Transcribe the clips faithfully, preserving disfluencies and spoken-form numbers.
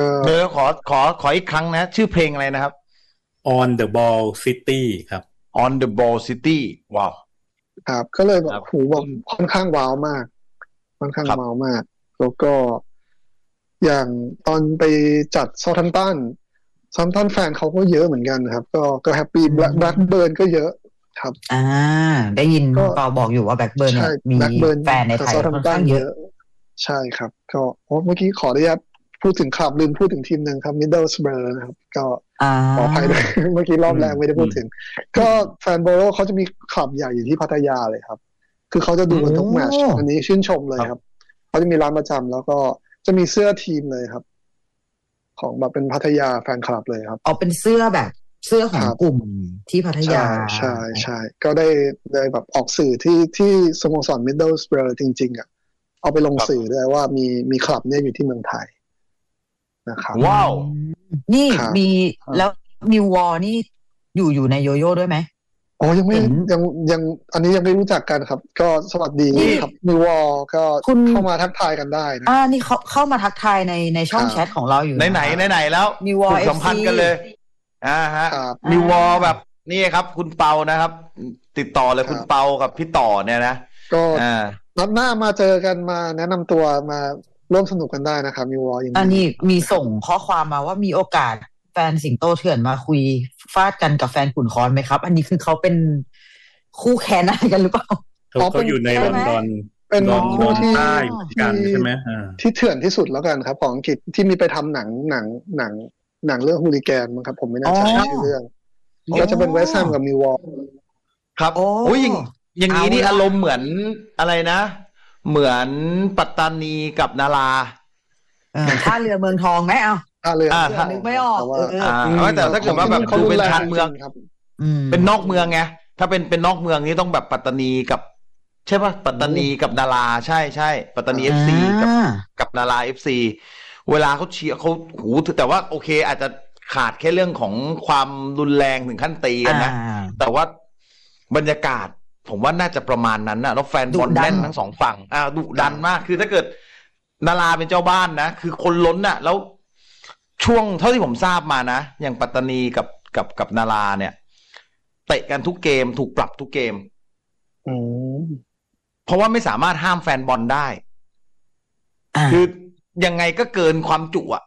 เดี๋ยวขอขอขออีกครั้งนะชื่อเพลงอะไรนะครับ On the Ball City ครับ On the Ball City ว้าวครับก็เลยแบบหูแบบค่อนข้างว้าวมากค่อนข้างว้าวมากแล้วก็อย่างตอนไปจัดเซาท์แฮมป์ตันเซาท์แฮมป์ตันแฟนเขาก็เยอะเหมือนกันครับก็ก็แฮปปี้แบล็คแบล็คเบิร์นก็เยอะครับอ่าได้ยินเปาบอกอยู่ว่าแบล็คเบิร์นเนี่ยมีแฟนในไทยค่อนข้างเยอะใช่ครับก็เมื่อกี้ขออนุญาตพูดถึงคลับลืมพูดถึงทีมหนึ่งครับ Middlesbrough นะครับก็ขออภัยด้วยเมื่อกี้รอบแรกไม่ได้พูดถึงก็แฟนโบโรเขาจะมีคลับใหญ่อยู่ที่พัทยาเลยครับคือเขาจะดูกันทุกแมตช์อันนี้ชื่นชมเลยครับเขาจะมีร้านประจำแล้วก็จะมีเสื้อทีมเลยครับของแบบเป็นพัทยาแฟนคลับเลยครับเอาเป็นเสื้อแบบเสื้อของกลุ่มที่พัทยาใช่ใช่ก็ได้ได้แบบออกสื่อที่ที่สโมสร Middlesbrough จริงๆอ่ะเอาไปลงสื่อด้วยว่ามีมีคลับเนี่ยอยู่ที่เมืองไทยนะครับว้าวนี่มีแล้วมิววอลนี่อยู่อยู่ในโยโย่ด้วยไหมอ๋อยังไม่ยังยังอันนี้ยังไม่รู้จักกันครับก็สวัสดีครับมิววอลก็เข้ามาทักทายกันได้นะอ่านี่เขาเข้ามาทักทายในในช่องแชทของเราอยู่ไหนไหนไหนไหนแล้วมิววอลสัมพันธ์กันเลยอ่าฮะมิววอลแบบนี่ครับคุณเปานะครับติดต่อเลยคุณเปากับพี่ต่อเนี่ยนะก็นัดหน้ามาเจอกันมาแนะนำตัวมาร่วมสนุกกันได้นะครับมิววอลอันนี้มีส่งข้อความมาว่ามีโอกาสแฟนสิงโตเถื่อนมาคุยฟาดกันกับแฟนขุนคอนไหมครับอันนี้คือเขาเป็นคู่แข่งอะไรกันหรือเปล่าเขาอยู่ในลอนดอนเป็นคู่ที่กันใช่ไหมที่เถื่อนที่สุดแล้วกันครับของอังกฤษที่มีไปทำหนังหนังหนังหนังเรื่องฮูลิแกนมั้งครับผมไม่แน่ใจชื่อเรื่องก็จะเป็นเวสต์แฮมกับมิววอลครับโอ้ยอย่างอย่างนี้นี่อารมณ์เหมือนอะไรนะเหมือนปัตตานีกับนาราท่าเรือเมืองทองไหมเอาท่าเรือนึกไม่ออกแต่ถ้าเกิดว่าแบบดูเป็นชานเมืองเป็นนอกเมืองไงถ้าเป็นเป็นนอกเมืองนี่ต้องแบบปัตตานีกับใช่ป่ะปัตตานีกับนาราใช่ใช่ปัตตานี เอฟ ซี กับกับนารา เอฟ ซี เวลาเขาเชียร์เขาหูแต่ว่าโอเคอาจจะขาดแค่เรื่องของความรุนแรงถึงขั้นตีกันนะแต่ว่าบรรยากาศผมว่าน่าจะประมาณนั้นนะแล้วแฟนบอลแน่นทั้งสองฝั่งอ่าดุดันมากคือถ้าเกิดนาราเป็นเจ้าบ้านนะคือคนล้นน่ะแล้วช่วงเท่าที่ผมทราบมานะอย่างปัตตานีกับกับกับนาราเนี่ยเตะกันทุกเกมถูกปรับทุกเกมเพราะว่าไม่สามารถห้ามแฟนบอลได้คือยังไงก็เกินความจุอ่ะ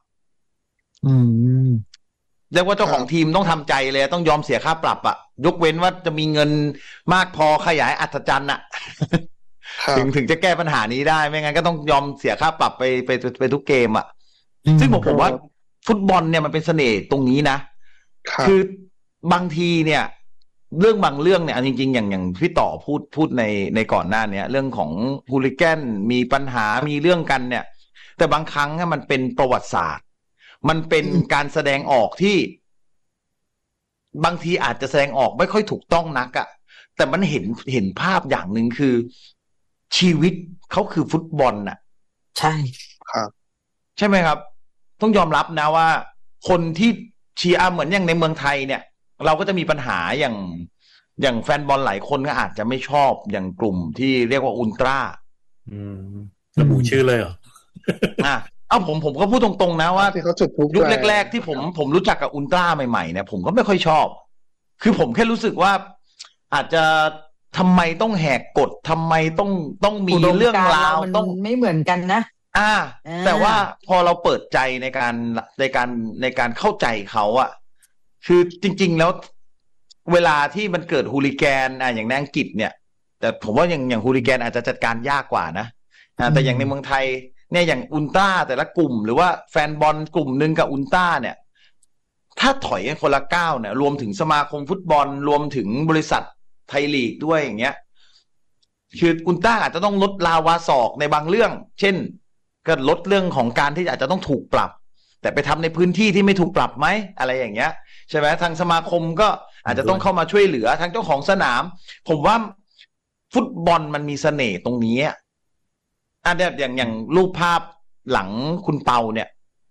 เรียกว่าเจ้าของทีมต้องทำใจเลยต้องยอมเสียค่าปรับอ่ะยกเว้นว่าจะมีเงินมากพอขยายอัศจรรย์อ่ะถึงถึงจะแก้ปัญหานี้ได้ไม่งั้นก็ต้องยอมเสียค่าปรับไปไปไปทุกเกมอ่ะซึ่งผมผมว่าฟุตบอลเนี่ยมันเป็นเสน่ห์ตรงนี้นะคือบางทีเนี่ยเรื่องบางเรื่องเนี่ยจริงๆอย่างอย่างพี่ต่อพูดพูดในในก่อนหน้านี้เรื่องของฮูลิแกนมีปัญหามีเรื่องกันเนี่ยแต่บางครั้งมันเป็นประวัติศาสตร์มันเป็นการแสดงออกที่บางทีอาจจะแสดงออกไม่ค่อยถูกต้องนักอะแต่มันเห็นเห็นภาพอย่างหนึ่งคือชีวิตเขาคือฟุตบอลน่ะใช่ครับใช่ไหมครับต้องยอมรับนะว่าคนที่เชียร์เหมือนอย่างในเมืองไทยเนี่ยเราก็จะมีปัญหาอย่างอย่างแฟนบอลหลายคนก็อาจจะไม่ชอบอย่างกลุ่มที่เรียกว่าอุลตร้าระบุชื่อเลยเหรออ่ะเอาผมผมก็พูดตรงๆนะว่ายุคแรกๆที่ผมผมรู้จักกับอุลตร้าใหม่ๆเนี่ยผมก็ไม่ค่อยชอบคือผมแค่รู้สึกว่าอาจจะทำไมต้องแหกกฎทำไมต้องต้องมีเรื่องราวต้องไม่เหมือนกันนะอ่าแต่ว่าพอเราเปิดใจในการในการในการเข้าใจเขาอะคือจริงๆแล้วเวลาที่มันเกิดฮูลิแกนอ่ะอย่างในอังกฤษเนี่ยแต่ผมว่าอย่างอย่างฮูลิแกนอาจจะจัดการยากกว่านะแต่อย่างในเมืองไทยเนี่ยอย่างอุลตร้าแต่ละกลุ่มหรือว่าแฟนบอลกลุ่มหนึ่งกับอุลตร้าเนี่ยถ้าถอยกันคนละก้าวเนี่ยรวมถึงสมาคมฟุตบอลรวมถึงบริษัทไทยลีกด้วยอย่างเงี้ยคืออุลตร้าอาจจะต้องลดลาวาศอกในบางเรื่องเช่นก็ลดเรื่องของการที่อาจจะต้องถูกปรับแต่ไปทำในพื้นที่ที่ไม่ถูกปรับไหมอะไรอย่างเงี้ยใช่ไหมทางสมาคมก็อาจจะต้องเข้ามาช่วยเหลือทางเจ้าของสนามผมว่าฟุตบอลมันมีเสน่ห์ตรงนี้อันเนี้ยอย่างอย่างรูปภาพหลังคุณเปาเนี่ย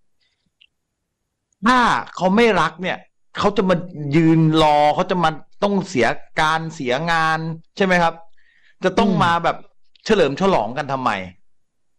ถ้าเขาไม่รักเนี่ยเขาจะมายืนรอเขาจะมาต้องเสียการเสียงานใช่ไหมครับจะต้องมาแบบเฉลิมฉลองกันทำไม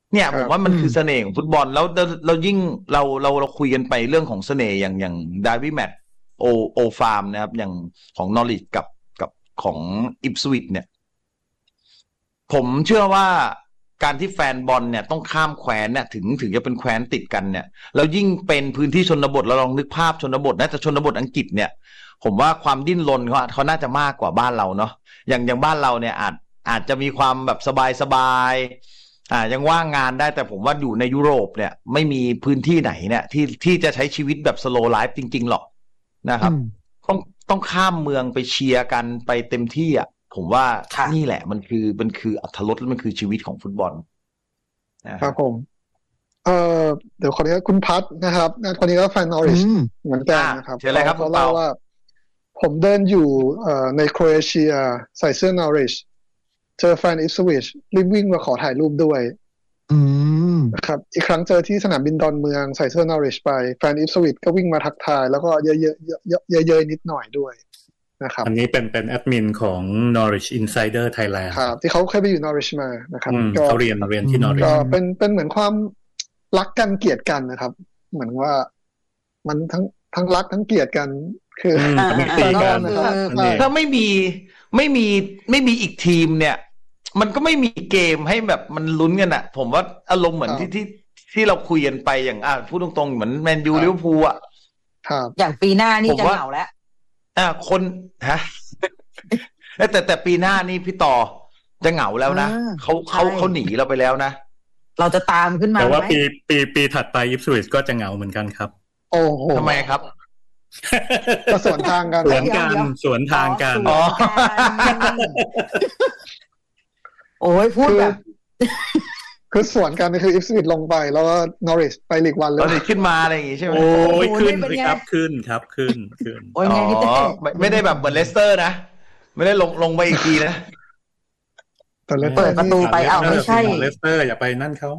เนี่ยผมว่ามันคือเสน่ห์ของฟุตบอลแล้วเรายิ่งเราเราเราคุยกันไปเรื่องของเสน่ห์อย่างอย่างดาร์บี้แมตช์โอโอฟาร์มนะครับอย่างของนอริชกับกับของอิปสวิชเนี่ยผมเชื่อว่าการที่แฟนบอลเนี่ยต้องข้ามแคว้นเนี่ยถึงถึงจะเป็นแคว้นติดกันเนี่ยแล้วยิ่งเป็นพื้นที่ชนบทเราลองนึกภาพชนบทนะแต่ชนบทอังกฤษเนี่ยผมว่าความดิ้นรนเขาเขาน่าจะมากกว่าบ้านเราเนาะอย่างอย่างบ้านเราเนี่ยอาจอาจจะมีความแบบสบายๆอ่ายังว่างงานได้แต่ผมว่าอยู่ในยุโรปเนี่ยไม่มีพื้นที่ไหนเนี่ยที่ที่จะใช้ชีวิตแบบสโลว์ไลฟ์จริงๆหรอกนะครับต้องต้องข้ามเมืองไปเชียร์กันไปเต็มที่อ่ะผมว่านี่แหละมันคือมันคืออรรถรสและมันคือชีวิตของฟุตบอลครับผมเอ่อเดี๋ยวขออนุญาตคุณพัทนะครับคนนี้ก็แฟนนอริชเหมือนกันนะครับเขาเล่าว่าผมเดินอยู่เอ่อในโครเอเชียใส่เสื้อนอริชเจอแฟนอิปสวิชรีบวิ่งมาขอถ่ายรูปด้วยนะครับอีกครั้งเจอที่สนามบินดอนเมืองใส่เสื้อนอริชไปแฟนอิปสวิชก็วิ่งมาทักทายแล้วก็เยอะๆเยอะๆนิดหน่อยด้วยนะครับอันนี้เป็นเป็นแอดมินของ Norwich Insider Thailand ครับที่เขาเคยไปอยู่ Norwich มานะครับก็เขาเรียนเรียนที่ Norwich ก็เป็นเป็นเหมือนความรักกันเกลียดกันนะครับเหมือนว่ามันทั้งทั้งรักทั้งเกลียดกันคือตีกันถ้าไม่มีไม่มีไม่มีอีกทีมเนี่ยมันก็ไม่มีเกมให้แบบมันลุ้นกันอ่ะผมว่าอารมณ์เหมือนที่ที่ที่เราคุยกันไปอย่างอ่ะพูดตรงๆเหมือนแมนยูลิเวอร์พูลอ่ะครับอย่างปีหน้านี่จะเหงาแล้วอ่าคนฮะแต่แต่ปีหน้านี่พี่ต่อจะเหงาแล้วนะเขาเขาเขาหนีเราไปแล้วนะเราจะตามขึ้นมาแต่ว่าปีปีปีถัดไปอิปสวิชก็จะเหงาเหมือนกันครับโอ้โหทำไมครับก็สวนทางกันสวนกันสวนทางกันอ๋อโอ้ยพูดแบบคือสวนกันคืออิปสวิชลงไปแล้วก็นอริชไปลีกวันเลยขึ้นมาอะไรอย่างงี้ใช่ไหมโอ้ยขึ้นสิครับขึ้นครับขึ้นขึ้นอ๋อไม่ได้แบบเหมือนเลสเตอร์นะไม่ได้ลงลงไปอีกทีนะแต่เลสเตอร์ประตูไปอ้าวไม่ใช่เลสเตอร์อย่าไปนั่นเขา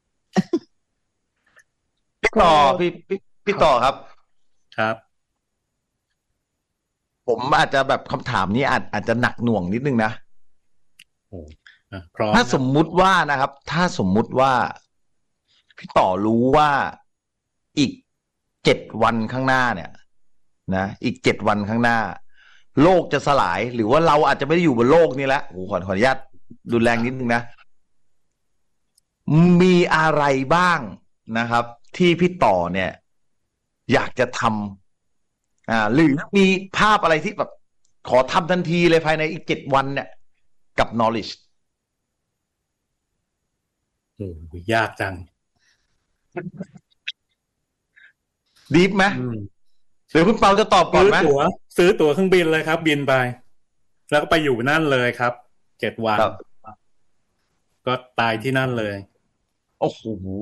พี่ต่อพี่พี่พี่ต่อครับครับผมอาจจะแบบคำถามนี้อาจอาจจะหนักหน่วงนิดนึงนะถ้าสมมุติว่านะครับถ้าสมมุติว่าพี่ต่อรู้ว่าอีกเจ็ดวันข้างหน้าเนี่ยนะอีกเจ็ดวันข้างหน้าโลกจะสลายหรือว่าเราอาจจะไม่ได้อยู่บนโลกนี้แล้วโอ้ขอขออนุญาตดูแรงนิดนึงนะมีอะไรบ้างนะครับที่พี่ต่อเนี่ยอยากจะทำอ่าหรือมีภาพอะไรที่แบบขอทำทันทีเลยภายในอีกเจ็ดวันเนี่ยกับ knowledge โอ้ยากจังดีฟไหมหรือคุณเปาจะตอบก่อนไหมซื้อตั๋วซื้อตั๋วเครื่องบินเลยครับบินไปแล้วก็ไปอยู่นั่นเลยครับเจ็ดวันก็ตายที่นั่นเลยโอ้โห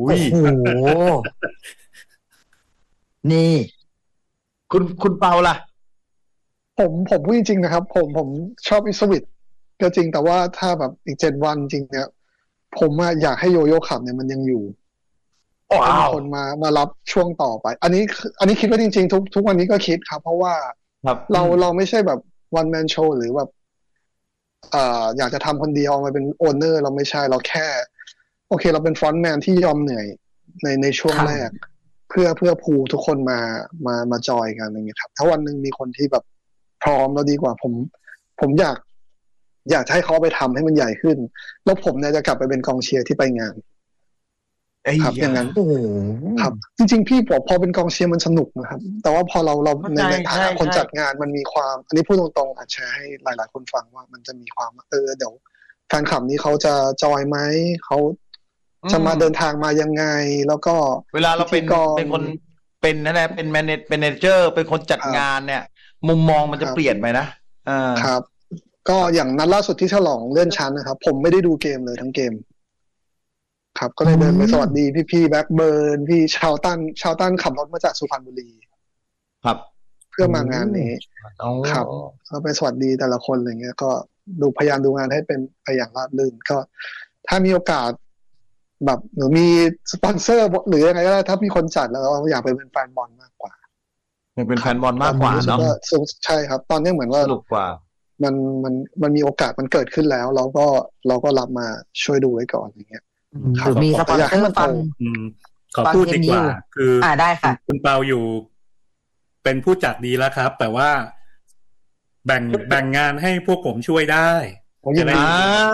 นี่คุณคุณเปาล่ะผมผมพูดจริงๆนะครับผมผมชอบอิปสวิชก็จริงแต่ว่าถ้าแบบอีกเจ็ดวันจริงเนี่ยผมอยากให้โยโย่ขับเนี่ยมันยังอยู่มีคนมามารับช่วงต่อไปอันนี้อันนี้คิดว่าจริงๆทุกทุกวันนี้ก็คิดครับเพราะว่าเราเราไม่ใช่แบบวันแมนโชว์หรือแบบอ่าอยากจะทำคนเดียวมาเป็นโอนเนอร์เราไม่ใช่เราแค่โอเคเราเป็นฟรอนต์แมนที่ยอมเหนื่อยในในช่วงแรกเพื่อเพื่อพูทุกคนมามามาจอยกันอย่างเงี้ยครับถ้าวันหนึ่งมีคนที่แบบพร้อมแล้วดีกว่าผมผมอยากอยากให้เขาไปทำให้มันใหญ่ขึ้นแล้วผมเนี่ยจะกลับไปเป็นกองเชียร์ที่ไปงานครับอย่างนั้นครับจริงๆพี่พอพอเป็นกองเชียร์มันสนุกนะครับแต่ว่าพอเราเราในฐานะคนจัดงานมันมีความอันนี้พูดตรงๆอาจแชร์ให้หลายๆคนฟังว่ามันจะมีความเออเดี๋ยวแฟนคลับนี้เขาจะจอยไหมเขาจะมาเดินทางมายังไงแล้วก็เวลาเราเป็นเป็นคนเป็นนั่นแหละเป็นแมเนจเป็นแมเนเจอร์เป็นคนจัดงานเนี่ยมุมมองมันจะเปลี่ยนไปนะอ่าครับก็อย่างนัดล่าสุดที่ฉลองเลื่อนชั้นนะครับผมไม่ได้ดูเกมเลยทั้งเกมครับก็เลยเดินไปสวัสดีพี่ๆแบ็คเบิร์นพี่ชาวตันชาวตันขับรถมาจากสุพรรณบุรีครับเพื่อมางานนี้ครับก็ไปสวัสดีแต่ละคนอะไรเงี้ยก็ดูพยายามดูงานให้เป็นไปอย่างราบรื่นก็ถ้ามีโอกาสแบบหรือมีสปอนเซอร์หรือยังไงก็ได้ถ้ามีคนจัดแล้วเราอยากไปเป็นแฟนบอลมากกว่าเป็นแฟนบอลมากกว่าเนาะใช่ครับตอนนี้เหมือนว่าสนุกกว่ามันมันมันมีโอกาสมันเกิดขึ้นแล้วเราก็เราก็รับมาช่วยดูไว้ก่อนอย่างเงี้ยหรือมีสปอนเซอร์ฟังขอพูดดีกว่าคืออ่าได้ค่ะคุณเปาอยู่เป็นผู้จัดดีแล้วครับแต่ว่าแบ่งแบ่งงานให้พวกผมช่วยได้จะได้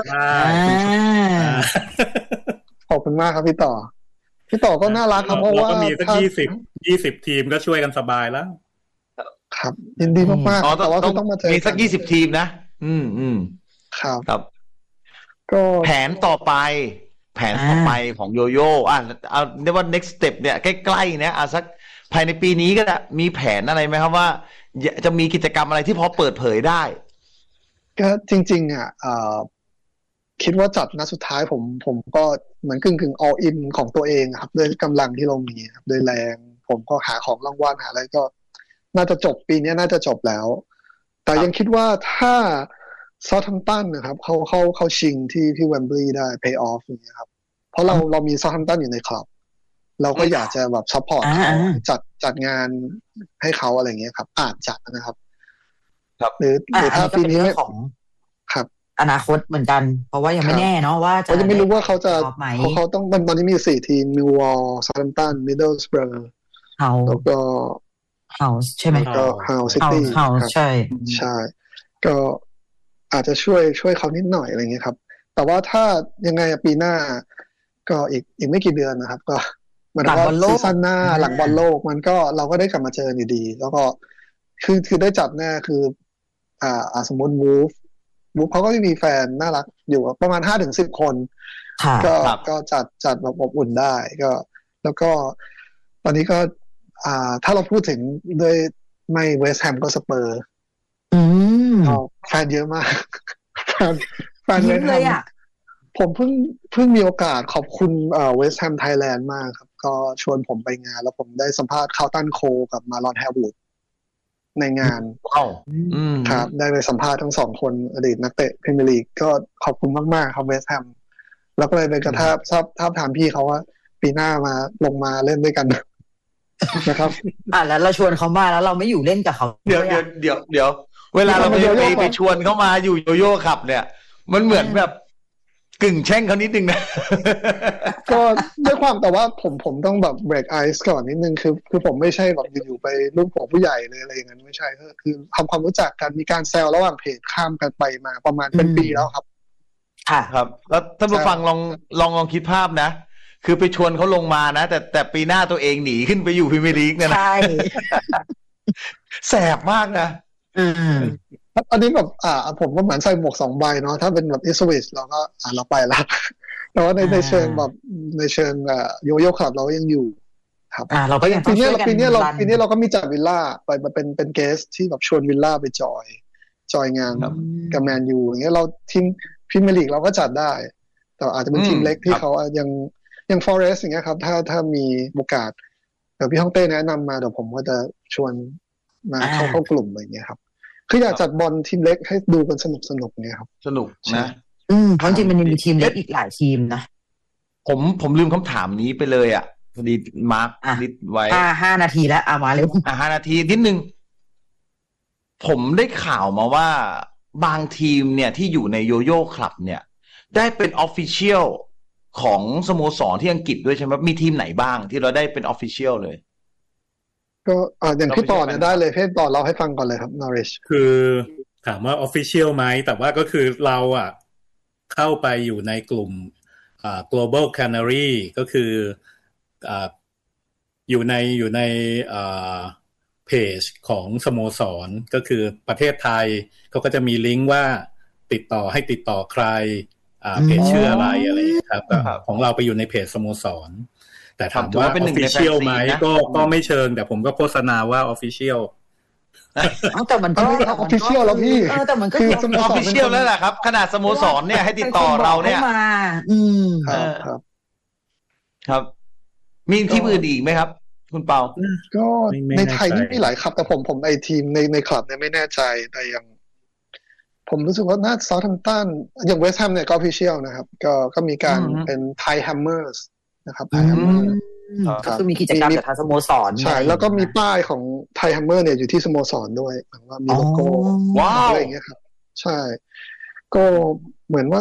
ขอบคุณมากครับพี่ต่อพี่ต่อก็น่ารักครับเพราะว่ามีสักยี่สิบยี่สิบทีมก็ช่วยกันสบายแล้วครับยินดีมากๆแต่ว่าต้องมาเจอมีสักยี่สิบทีมนะอืมอืมครับครับก็แผนต่อไปแผนต่อไปของโยโย่อ่ะเอาเรียกว่า next step เนี่ยใกล้ๆเนี่ยอ่ะสักภายในปีนี้ก็ได้มีแผนอะไรไหมครับว่าจะมีกิจกรรมอะไรที่พอเปิดเผยได้ก็จริงๆอ่ะคิดว่าจัดนัดสุดท้ายผมผมก็เหมือนกึ่งกึ่ง all in ของตัวเองครับด้วยกำลังที่เรามีครับด้วยแรงผมก็หาของรางวัลหาอะไรก็น่าจะจบปีนี้น่าจะจบแล้วแต่ยังคิดว่าถ้าซอทัมตันนะครับเขาเขาเขาชิงที่ที่แวมบลีย์ได้ pay off อย่างเงี้ยครับเพราะเราเรามีซอทัมตันอยู่ในคลับเราก็อยากจะแบบซัพพอร์ตเขาจัดจัดงานให้เขาอะไรเงี้ยครับอาจจัดนะครับครับหรือหรือถ้าปีนี้ของครับอนาคตเหมือนกันเพราะว่ายังไม่แน่เนาะว่าจะยังไม่รู้ว่าเขาจะเขาเขาต้องตอนนี้มีสี่ทีมมิลวอลซาทัมตันมิดเดิลสเบอร์เฮาแล้วก็เฮาใช่ไหมก็เฮาซิตี้เฮาใช่ใช่ก็อาจจะช่วยช่วยเขานิดหน่อยอะไรเงี้ยครับแต่ว่าถ้ายังไงปีหน้าก็อีกอีกไม่กี่เดือนนะครับก็มันก็ซีซั่นหน้าหลังบอลโลกมันก็เราก็ได้กลับมาเจออยู่ดีแล้วก็คือคือได้จัดแน่คืออ่าสมมติวูฟวูฟเขาก็มีแฟนน่ารักอยู่ประมาณห้าถึงสิบคนก็ก็จัดจัดแบบอบอุ่นได้ก็แล้วก็ตอนนี้ก็อ่าถ้าเราพูดถึงด้วยไม่เวสต์แฮมก็สเปอร์อืมแฟนเยอะมากแฟนแฟนเวสต์แฮมผมเพิ่งเพิ่งมีโอกาสขอบคุณเอ่อเวสต์แฮมไทยแลนด์มากครับก็ชวนผมไปงานแล้วผมได้สัมภาษณ์คาร์ลตันโคกับมารอนแฮร์วูดในงานว้าวครับได้ไปสัมภาษณ์ทั้งสองคนอดีตนักเตะพรีเมียร์ลีกก็ขอบคุณมากๆครับเวสต์แฮมแล้วก็เลยไปกระทาบทราบทราบถามพี่เขาว่าปีหน้ามาลงมาเล่นด้วยกันนะครับอ่ะแล้วเราชวนเขามาแล้วเราไม่อยู่เล่นกับเขาเดี๋ยวเดี๋ยวเดี๋ยวเดี๋ยวเวลาเราไปไปชวนเขามาอยู่โยโย่ขับเนี่ยมันเหมือนแบบกึ่งแช่งเขานิดนึงนะก็ด้วยความแต่ว่าผมผมต้องแบบ break ice ก่อนนิดนึงคือคือผมไม่ใช่แบบอยู่ไปลูกของผู้ใหญ่เลยอะไรอย่างนั้นไม่ใช่คือทำความรู้จักกันมีการแซวระหว่างเพจข้ามกันไปมาประมาณเป็นปีแล้วครับค่ะครับแล้วท่านผู้ฟังลองลองลองคิดภาพนะคือไปชวนเขาลงมานะแต่แต่ปีหน้าตัวเองหนีขึ้นไปอยู่พรีเมียร์ลีกเนี่ยนะใช่แสบมากนะอืมอันนี้แบบอ่าผมก็เหมือนใส่หมวกสองใบเนาะถ้าเป็นแบบอิสวิชเราก็อ่าเราไปละแต่ว่าในในเชิงแบบในเชิงอ่าโยโย่คลับเรายังอยู่ครับอ่าเราก็ยังปีนี้เราปีนี้เราปีนี้เราก็มีจัดวิลล่าไปมาเป็นเป็นเกสที่แบบชวนวิลล่าไปจอยจอยงานกับแมนยูอย่างเงี้ยเราทีมพรีเมียร์ลีกเราก็จัดได้แต่อาจจะเป็นทีมเล็กที่เขายังยังฟอเรสต์อย่างเงี้ยครับถ้าถ้ามีโอกาสเดี๋ยวพี่ฮ่องเต้แนะนำมาเดี๋ยวผมก็จะชวนมาเข้าเข้ากลุ่มอะไรอย่างเงี้ยครับคืออยากจัดบอลทีมเล็กให้ดูกันสนุกสนุกเนี่ยครับสนุกนะอืมเพราะจริงมันมีทีมเล็กอีกหลายทีมนะผมผมลืมคำถามนี้ไปเลยอ่ะพอดีมาร์คลิสไว้อ่าห้านาทีแล้วอ่ะมาเร็วอ่าห้านาทีนิดนึงผมได้ข่าวมาว่าบางทีมเนี่ยที่อยู่ในโยโย่คลับเนี่ยได้เป็นออฟฟิเชียลของสโมสรที่อังกฤษด้วยใช่ไหมมีทีมไหนบ้างที่เราได้เป็นออฟฟิเชียลเลยก็อ่าอย่างพี่ต่อเนี่ยได้เลยพี่ต่อเราให้ฟังก่อนเลยครับ Norwich คือถามว่า official ไหมแต่ว่าก็คือเราอ่ะเข้าไปอยู่ในกลุ่มอ่า global canary ก็คืออ่าอยู่ในอยู่ในอ่าเพจของสโมสรก็คือประเทศไทยเขาก็จะมีลิงก์ว่าติดต่อให้ติดต่อใครอ่าเพจชื่ออะไรอะไรครับของเราไปอยู่ในเพจสโมสรแต่ถามว่า official ไหมก็ก็ไม่เชิงแต่ผมก็โฆษณาว่า official แต่มันก็ official แล้วพี่เออแต่มันก็คือ official แล้วแหละครับขนาดสโมสรเนี่ยให้ติดต่อเราเนี่ยอืมครับครับมีทีมอื่นอีกไหมครับคุณเปาก็ในไทยนี่มีหลายครับแต่ผมผมไอทีมในในคลับเนี่ยไม่แน่ใจแต่ยังผมรู้สึกว่าน่าซาท์แฮมป์ตันอย่างเวสต์แฮมเนี่ยก็ official นะครับก็ก็มีการเป็นไทยแฮมเมอร์สนะครับไทยแฮมเมอร์ก็คือมีกิจกรรมจากทางสโมสรใช่แล้วก็มีป้ายของไทยแฮมเมอร์เนี่ยอยู่ที่สโมสรด้วยเหมือนว่ามีโลโก้ว้าวอะไรอย่างเงี้ยครับใช่ก็เหมือนว่าเนี่ย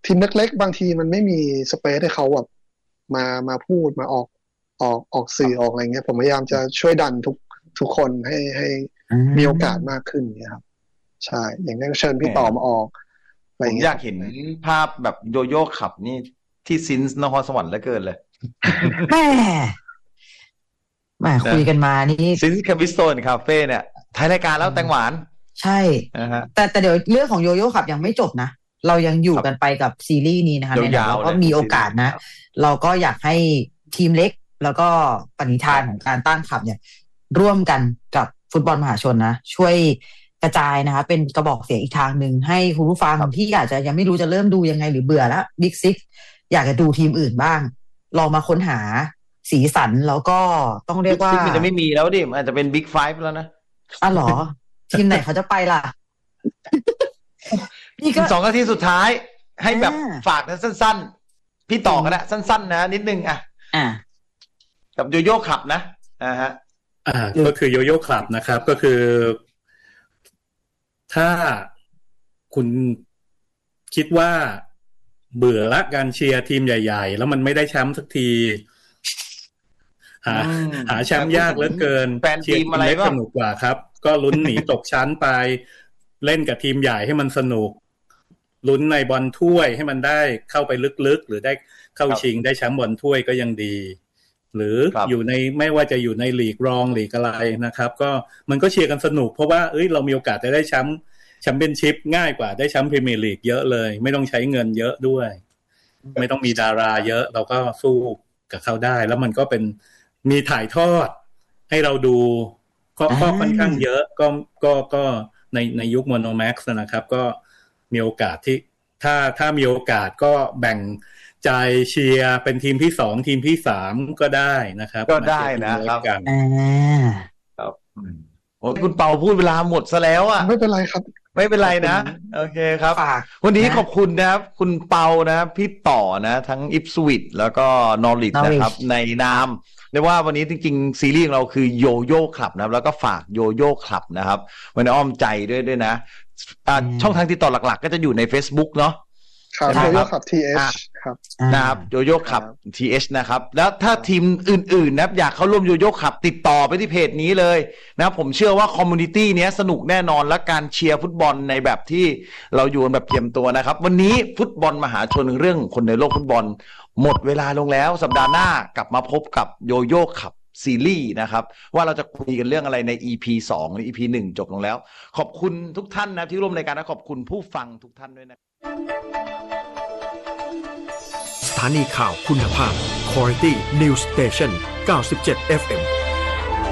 ทีมเล็กๆบางทีมันไม่มีสเปซให้เขาแบบมามาพูดมาออกออกออกสื่อออกอะไรเงี้ยผมพยายามจะช่วยดันทุกทุกคนให้ให้มีโอกาสมากขึ้นเนี่ยครับใช่อย่างนั้นเชิญพี่ต่อมาออกอะไรผมเงี้ยอยากเห็นภาพแบบโยโย่ขับนี่ที่ซินส์นครสวรรค์เหลือเกินเลยแม่แม่คุยกันมานี่ซินส์แคมปิสโตนคาเฟ่เนี่ยท้ายรายการแล้วแตงหวานใช่นะฮะแต่แต่เดี๋ยวเรื่องของโยโย่ขับยังไม่จบนะเรายังอยู่กันไปกับซีรีส์นี้นะคะในหนังเราก็มีโอกาสนะเราก็อยากให้ทีมเล็กแล้วก็ปณิธานของการตั้งขับเนี่ยร่วมกันกับฟุตบอลมหาชนนะช่วยกระจายนะคะเป็นกระบอกเสียงอีกทางหนึ่งให้คุณผู้ฟังที่อาจจะยังไม่รู้จะเริ่มดูยังไงหรือเบื่อแล้วบิ๊กซิกอยากจะดูทีมอื่นบ้างลองมาค้นหาสีสันแล้วก็ต้องเรียกว่ามันจะไม่มีแล้วดิมันอาจจะเป็นบิ๊กไฟฟ์แล้วนะอ๋อเหรอทีมไหนเขาจะไปล่ะนี่ก็สองนาทีสุดท้ายให้แบบฝากนะสั้นๆพี่ต่อกันนะสั้นๆนะนิดนึงอ่ะอ่ากับโยโย่ขับนะอ่าฮะอ่าก็คือโยโย่คลับนะครับก็คือถ้าคุณคิดว่าเบื่อละการเชียร์ทีมใหญ่ๆแล้วมันไม่ได้แชมป์สักทีหาหาแชมป์ยากเหลือเกินเชียร์ทีมอะไรก็สนุกกว่าครับก็ลุ้นหนีตกชั้นไปเล่นกับทีมใหญ่ให้มันสนุกลุ้นในบอลถ้วยให้มันได้เข้าไปลึกๆหรือได้เข้าชิงได้แชมป์บอลถ้วยก็ยังดีหรืออยู่ในไม่ว่าจะอยู่ในลีกรองลีกอะไรนะครับก็มันก็เชียร์กันสนุกเพราะว่าเอ้ยเรามีโอกาสจะได้แชมป์แชมเปี้ยนชิพง่ายกว่าได้แชมป์พรีเมียร์ลีกเยอะเลยไม่ต้องใช้เงินเยอะด้วยไม่ต้องมีดาราเยอะเราก็สู้กับเขาได้แล้วมันก็เป็นมีถ่ายทอดให้เราดูก็ค่อนข้างเยอะก็ก็ก็ในในยุคโมโนแม็กซ์นะครับก็มีโอกาสที่ถ้าถ้ามีโอกาสก็แบ่งใจเชียร์เป็นทีมที่สองทีมที่สามก็ได้นะครับก็ได้นะครับอ่าครับโอ้คุณเปาพูดเวลาหมดซะแล้วอ่ะไม่เป็นไรครับไม่เป็นไรนะโอเคครับวันนี้ขอบคุณนะครับคุณเปานะพี่ต่อนะทั้ง Ipswich แล้วก็ Norwich นะครับในนามเรียกว่าวันนี้จริงๆซีรีส์ของเราคือโยโย่คลับนะครับแล้วก็ฝากโยโย่คลับนะครับไว้ในอ้อมใจด้วยด้วยนะช่องทางติดต่อหลักๆก็จะอยู่ใน Facebook เนาะครับโยโย่ขับ ที เอช ครับนะครับโยโย่ขับ ที เอช นะครับแล้วถ้าทีมอื่นๆนะครับอยากเข้าร่วมโยโย่ขับติดต่อไปที่เพจนี้เลยนะครับผมเชื่อว่าคอมมูนิตี้เนี้ยสนุกแน่นอนและการเชียร์ฟุตบอลในแบบที่เราอยู่แบบเตรียมตัวนะครับวันนี้ฟุตบอลมหาชนเรื่องคนในโลกฟุตบอลหมดเวลาลงแล้วสัปดาห์หน้ากลับมาพบกับโยโย่ขับซีรีส์นะครับว่าเราจะคุยกันเรื่องอะไรใน อี พี สองหรือ อี พี หนึ่งจบลงแล้วขอบคุณทุกท่านนะที่ร่วมรายการและขอบคุณผู้ฟังทุกท่านด้วยนะสถานีข่าวคุณภาพ Quality News Station เก้าสิบเจ็ด เอฟ เอ็ม